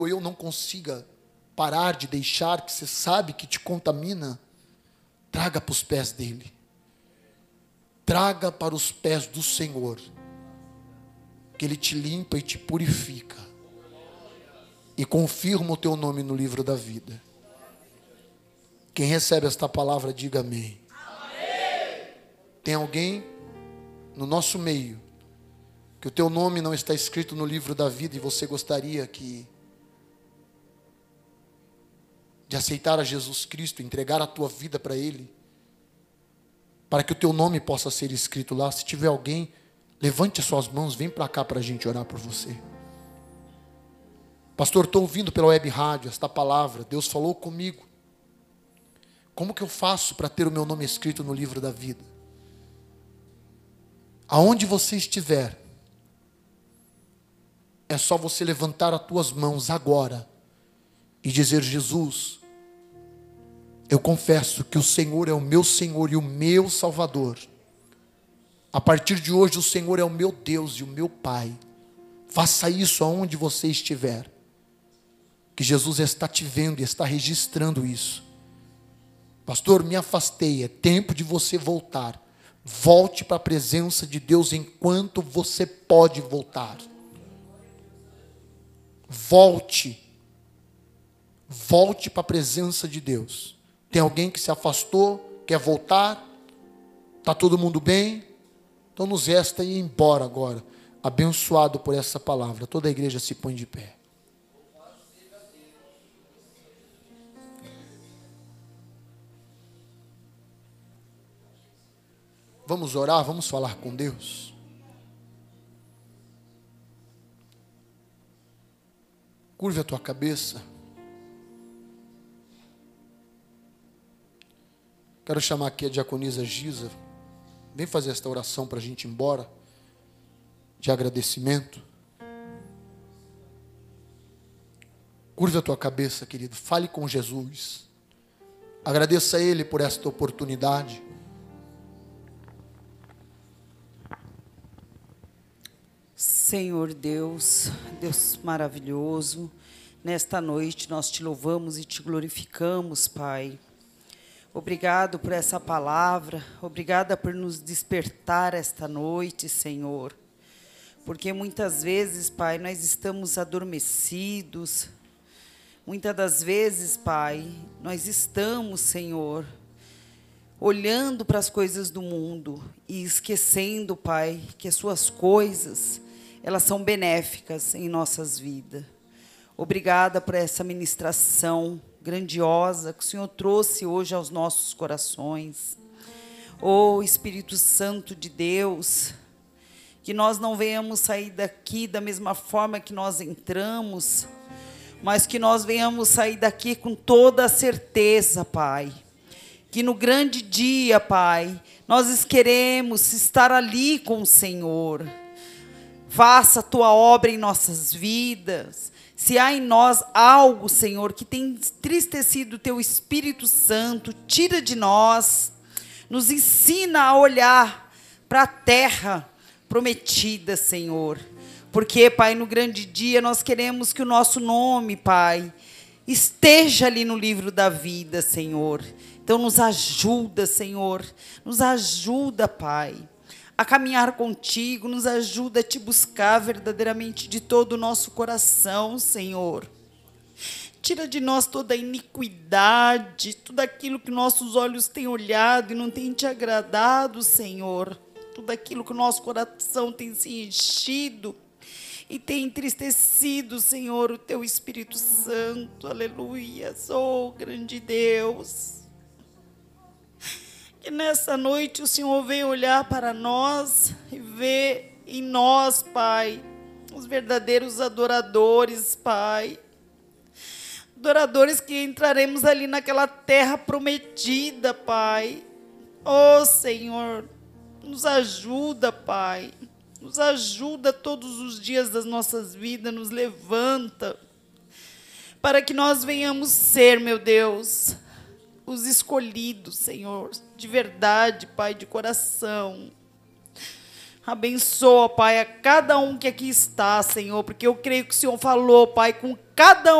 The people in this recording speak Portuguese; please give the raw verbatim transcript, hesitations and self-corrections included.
ou eu não consiga parar de deixar, que você sabe que te contamina, traga para os pés dele. Traga para os pés do Senhor, que ele te limpa e te purifica, e confirma o teu nome no livro da vida. Quem recebe esta palavra, diga amém. Amém. Tem alguém no nosso meio que o teu nome não está escrito no livro da vida e você gostaria que de aceitar a Jesus Cristo, entregar a tua vida para Ele, para que o teu nome possa ser escrito lá? Se tiver alguém, levante as suas mãos, vem para cá para a gente orar por você. Pastor, estou ouvindo pela web rádio esta palavra, Deus falou comigo. Como que eu faço para ter o meu nome escrito no livro da vida? Aonde você estiver, é só você levantar as tuas mãos agora e dizer: Jesus, eu confesso que o Senhor é o meu Senhor e o meu Salvador. A partir de hoje o Senhor é o meu Deus e o meu Pai. Faça isso aonde você estiver, que Jesus está te vendo e está registrando isso. Pastor, me afastei, é tempo de você voltar. Volte para a presença de Deus enquanto você pode voltar. Volte. Volte para a presença de Deus. Tem alguém que se afastou, quer voltar? Está todo mundo bem? Então nos resta ir embora agora, abençoado por essa palavra. Toda a igreja se põe de pé. Vamos orar, vamos falar com Deus. Curve a tua cabeça. Quero chamar aqui a diaconisa Giza. Vem fazer esta oração para a gente ir embora, de agradecimento. Curve a tua cabeça, querido. Fale com Jesus. Agradeça a Ele por esta oportunidade. Senhor Deus, Deus maravilhoso, nesta noite nós te louvamos e te glorificamos, Pai. Obrigado por essa palavra, obrigada por nos despertar esta noite, Senhor. Porque muitas vezes, Pai, nós estamos adormecidos. Muitas das vezes, Pai, nós estamos, Senhor, olhando para as coisas do mundo e esquecendo, Pai, que as suas coisas, elas são benéficas em nossas vidas. Obrigada por essa ministração grandiosa que o Senhor trouxe hoje aos nossos corações. Oh, Espírito Santo de Deus, que nós não venhamos sair daqui da mesma forma que nós entramos, mas que nós venhamos sair daqui com toda a certeza, Pai, que no grande dia, Pai, nós queremos estar ali com o Senhor. Faça a tua obra em nossas vidas. Se há em nós algo, Senhor, que tem entristecido o teu Espírito Santo, tira de nós. Nos ensina a olhar para a terra prometida, Senhor. Porque, Pai, no grande dia nós queremos que o nosso nome, Pai, esteja ali no livro da vida, Senhor. Então nos ajuda, Senhor. Nos ajuda, Pai, a caminhar contigo, nos ajuda a te buscar verdadeiramente de todo o nosso coração, Senhor. Tira de nós toda a iniquidade, tudo aquilo que nossos olhos têm olhado e não tem te agradado, Senhor. Tudo aquilo que o nosso coração tem se enchido e tem entristecido, Senhor, o teu Espírito Santo. Aleluia. Oh, grande Deus. Que nessa noite o Senhor venha olhar para nós e ver em nós, Pai, os verdadeiros adoradores, Pai. Adoradores que entraremos ali naquela terra prometida, Pai. Oh, Senhor, nos ajuda, Pai. Nos ajuda todos os dias das nossas vidas, nos levanta, para que nós venhamos ser, meu Deus, os escolhidos, Senhor, de verdade, Pai, de coração. Abençoa, Pai, a cada um que aqui está, Senhor, porque eu creio que o Senhor falou, Pai, com cada um